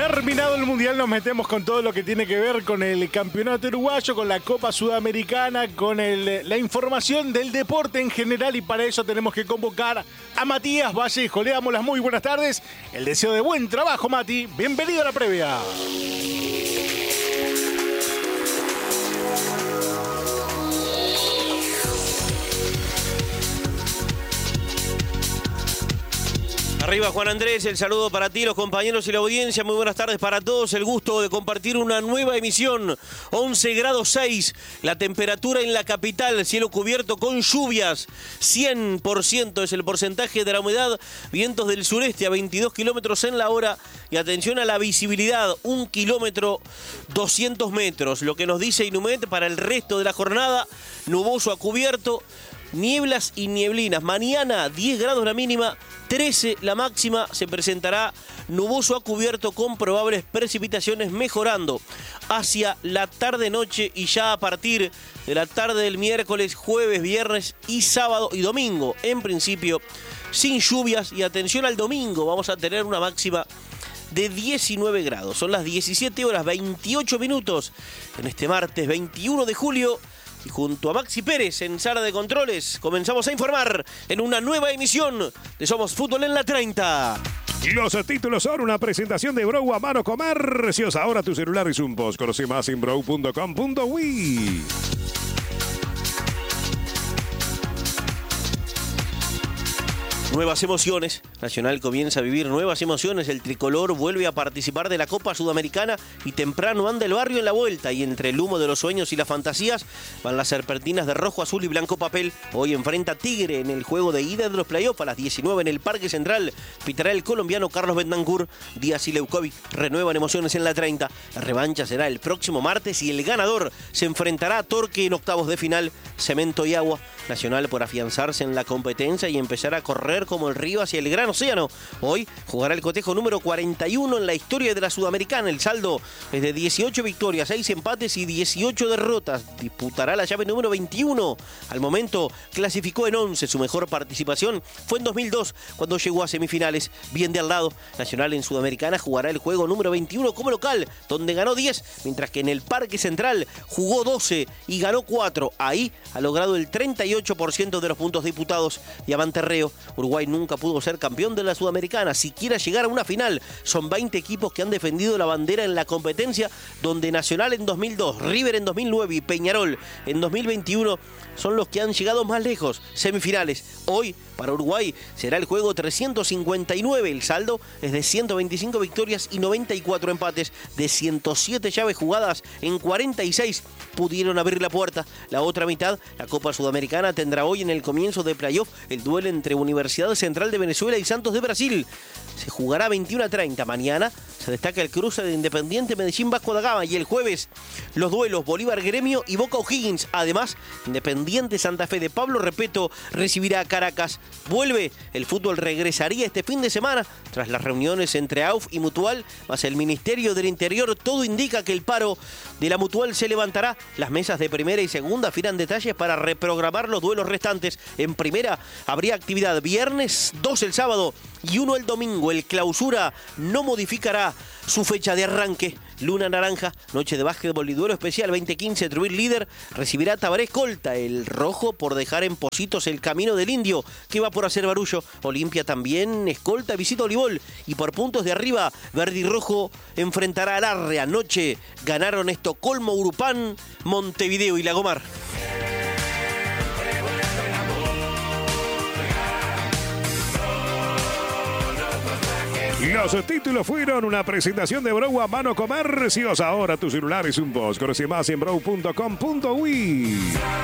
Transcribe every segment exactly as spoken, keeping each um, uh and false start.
Terminado el Mundial, nos metemos con todo lo que tiene que ver con el Campeonato Uruguayo, con la Copa Sudamericana, con el, la información del deporte en general, y para eso tenemos que convocar a Matías Vallejo. Le damos las muy buenas tardes, el deseo de buen trabajo, Mati. Bienvenido a la previa. Arriba Juan Andrés, el saludo para ti, los compañeros y la audiencia. Muy buenas tardes para todos. El gusto de compartir una nueva emisión. once grados seis, la temperatura en la capital, cielo cubierto con lluvias. cien por ciento es el porcentaje de la humedad. Vientos del sureste a veintidós kilómetros en la hora. Y atención a la visibilidad, un kilómetro doscientos metros. Lo que nos dice Inumet para el resto de la jornada, nuboso a cubierto. Nieblas y nieblinas. Mañana diez grados la mínima, trece la máxima. Se presentará nuboso a cubierto con probables precipitaciones, mejorando hacia la tarde-noche y ya a partir de la tarde del miércoles, jueves, viernes y sábado y domingo. En principio, sin lluvias. Y atención al domingo, vamos a tener una máxima de diecinueve grados. Son las diecisiete horas veintiocho minutos en este martes veintiuno de julio. Y junto a Maxi Pérez en Sala de Controles, comenzamos a informar en una nueva emisión de Somos Fútbol en la treinta. Los títulos son una presentación de Bro a Mano Comercios. Ahora tu celular es un post. Conoce más en bro punto com punto uy. Nuevas emociones. Nacional comienza a vivir nuevas emociones. El tricolor vuelve a participar de la Copa Sudamericana y temprano anda el barrio en la vuelta. Y entre el humo de los sueños y las fantasías van las serpentinas de rojo, azul y blanco papel. Hoy enfrenta a Tigre en el juego de ida de los playoffs a las diecinueve en el Parque Central. Pitará el colombiano Carlos Bentancur. Díaz y Leukovic renuevan emociones en la treinta. La revancha será el próximo martes y el ganador se enfrentará a Torque en octavos de final. Cemento y Agua. Nacional por afianzarse en la competencia y empezar a correr como el río hacia el gran océano. Hoy jugará el cotejo número cuarenta y uno en la historia de la Sudamericana. El saldo es de dieciocho victorias, seis empates y dieciocho derrotas. Disputará la llave número veintiuno. Al momento clasificó en once. Su mejor participación fue en dos mil dos, cuando llegó a semifinales. Bien de al lado, Nacional en Sudamericana jugará el juego número veintiuno como local, donde ganó diez, mientras que en el Parque Central jugó doce y ganó cuatro. Ahí ha logrado el treinta y ocho por ciento de los puntos disputados. Diamante Reo, Uruguay nunca pudo ser campeón de la Sudamericana, siquiera llegar a una final. Son veinte equipos que han defendido la bandera en la competencia, donde Nacional en dos mil dos, River en dos mil nueve y Peñarol en dos mil veintiuno son los que han llegado más lejos. Semifinales. Hoy, para Uruguay, será el juego trescientos cincuenta y nueve. El saldo es de ciento veinticinco victorias y noventa y cuatro empates. De ciento siete llaves jugadas, en cuarenta y seis pudieron abrir la puerta. La otra mitad, la Copa Sudamericana, tendrá hoy en el comienzo de playoff el duelo entre Universidad Central de Venezuela y Santos de Brasil. Se jugará veintiuno a treinta. Mañana se destaca el cruce de Independiente Medellín Vasco da Gama. Y el jueves, los duelos Bolívar Gremio y Boca O'Higgins. Además, Independiente Santa Fe de Pablo Repeto recibirá a Caracas. Vuelve, el fútbol regresaría este fin de semana tras las reuniones entre A U F y Mutual, más el Ministerio del Interior. Todo indica que el paro de la Mutual se levantará. Las mesas de primera y segunda afinan detalles para reprogramar los duelos restantes. En primera habría actividad viernes, dos el sábado y uno el domingo. El Clausura no modificará su fecha de arranque. Luna Naranja, noche de básquetbol y duelo especial veinte quince. Trubil líder recibirá a Tabaré Escolta. El rojo por dejar en Positos el camino del Indio, que va por hacer barullo. Olimpia también, Escolta visita Olivol. Y por puntos de arriba, Verde y Rojo enfrentará al Arre. Anoche ganaron Estocolmo, Urupán, Montevideo y Lagomar. Los títulos fueron una presentación de Bro a Mano Comercios. Ahora tu celular es un post. Conoce más en bro punto com punto uy.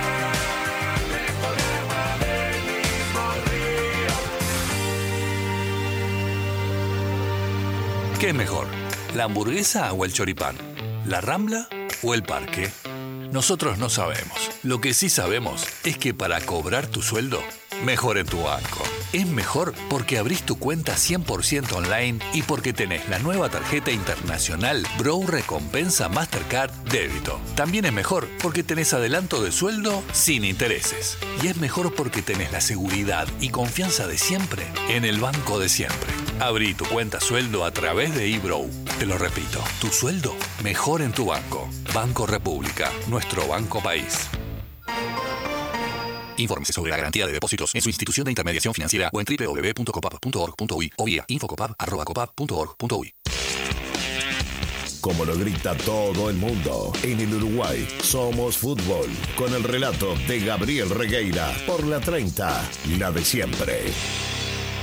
¿Qué es mejor? ¿La hamburguesa o el choripán? ¿La Rambla o el parque? Nosotros no sabemos. Lo que sí sabemos es que para cobrar tu sueldo, mejor en tu banco. Es mejor porque abrís tu cuenta cien por ciento online y porque tenés la nueva tarjeta internacional Bro Recompensa Mastercard Débito. También es mejor porque tenés adelanto de sueldo sin intereses. Y es mejor porque tenés la seguridad y confianza de siempre en el banco de siempre. Abrí tu cuenta sueldo a través de eBrow. Te lo repito, tu sueldo mejor en tu banco. Banco República, nuestro banco país. Infórmese sobre la garantía de depósitos en su institución de intermediación financiera o en doble u doble u doble u punto copap punto org punto uy o vía infocopap arroba copap punto org punto uy. Como lo grita todo el mundo, en el Uruguay somos fútbol. Con el relato de Gabriel Regueira por la treinta, la de siempre.